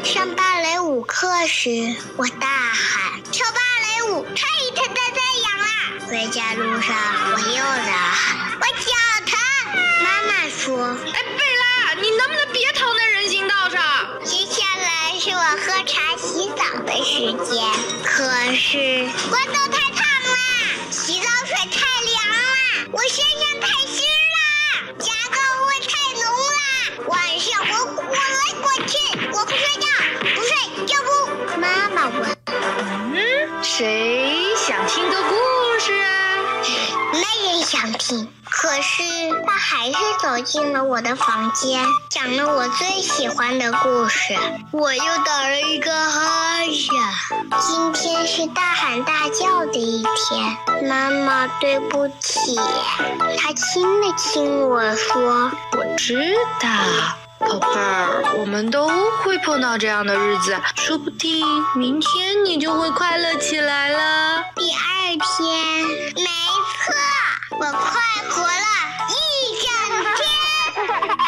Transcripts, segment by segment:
上芭蕾舞课时，我大喊跳芭蕾舞太痒啦！回家路上我又大喊我脚疼。妈妈说， 贝拉，你能不能别躺在人行道上？ 接下来是我喝茶洗澡的时间，可是豌豆太烫啦，洗澡水太凉啦，我身上太湿啦，甲壳味太浓啦，晚上我滚来滚去，我不睡觉，不睡就不。妈妈问， 谁想听个故事啊？ 没人想听。可是他还是走进了我的房间，讲了我最喜欢的故事。我又打了一个哈欠。今天是大喊大叫的一天，妈妈对不起。她亲了亲我说， 我知道，宝贝儿，我们都会碰到这样的日子，说不定明天你就会快乐起来了。 第二天，没错，我快活了一整天。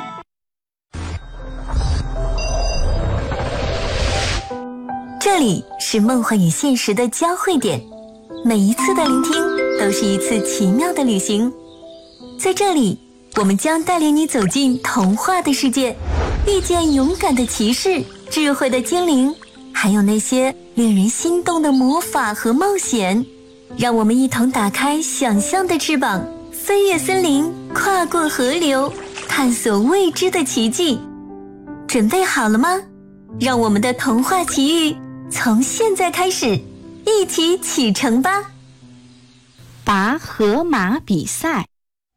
这里是梦幻与现实的交汇点，每一次的聆听都是一次奇妙的旅行。在这里，我们将带领你走进童话的世界，遇见勇敢的骑士、智慧的精灵，还有那些令人心动的魔法和冒险。让我们一同打开想象的翅膀，飞越森林，跨过河流，探索未知的奇迹。准备好了吗？让我们的童话奇遇从现在开始，一起启程吧！ 拔河马比赛。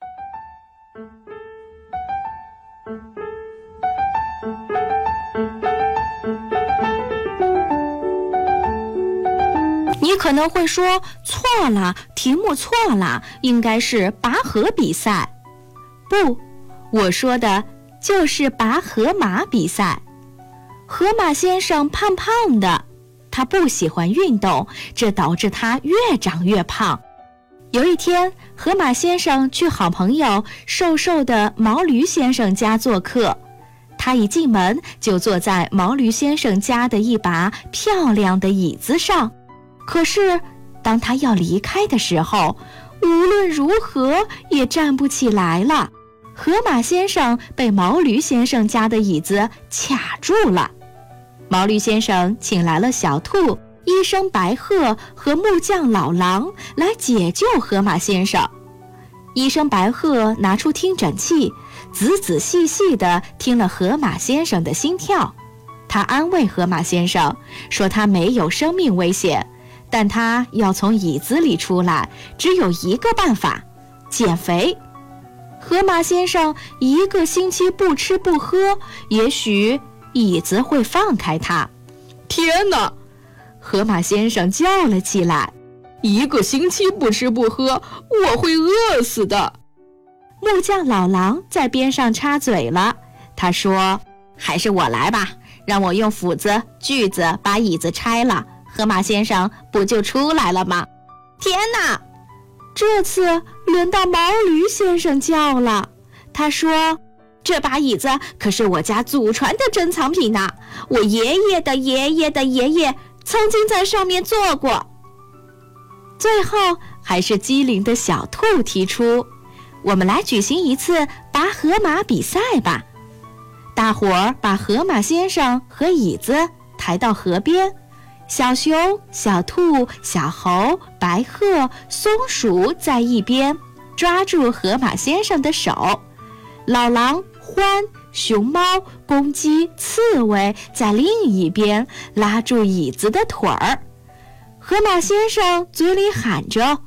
你可能会说，错了，题目错了，应该是拔河比赛。不，我说的就是拔河马比赛。河马先生胖胖的，他不喜欢运动，这导致他越长越胖。有一天，河马先生去好朋友瘦瘦的毛驴先生家做客，他一进门就坐在毛驴先生家的一把漂亮的椅子上。可是当他要离开的时候，无论如何也站不起来了。河马先生被毛驴先生家的椅子卡住了。毛驴先生请来了小兔、医生白鹤和木匠老狼来解救河马先生。医生白鹤拿出听诊器，仔仔细细地听了河马先生的心跳。他安慰河马先生说，他没有生命危险，但他要从椅子里出来，只有一个办法，减肥。河马先生1个星期不吃不喝，也许椅子会放开他。天哪！河马先生叫了起来，1个星期不吃不喝，我会饿死的。木匠老狼在边上插嘴了，他说，还是我来吧，让我用斧子、锯子把椅子拆了，河马先生不就出来了吗？天哪！这次轮到毛驴先生叫了，他说，这把椅子可是我家祖传的珍藏品呢，我爷爷的爷爷的爷爷曾经在上面坐过。最后还是机灵的小兔提出，我们来举行一次拔河马比赛吧。大伙儿把河马先生和椅子抬到河边，小熊、小兔、小猴、白鹤、松鼠在一边抓住河马先生的手，老狼、獾、熊猫、公鸡、刺猬在另一边拉住椅子的腿儿。河马先生嘴里喊着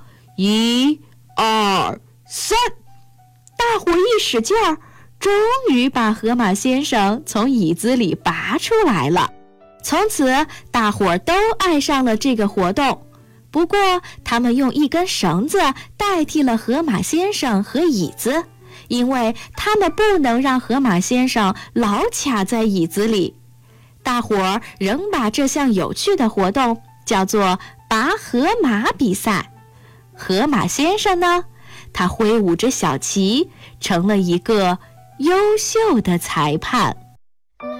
1、2、3，大伙一使劲儿，终于把河马先生从椅子里拔出来了。从此大伙儿都爱上了这个活动，不过他们用一根绳子代替了河马先生和椅子，因为他们不能让河马先生老卡在椅子里。大伙儿仍把这项有趣的活动叫做拔河马比赛。河马先生呢，他挥舞着小旗，成了一个优秀的裁判。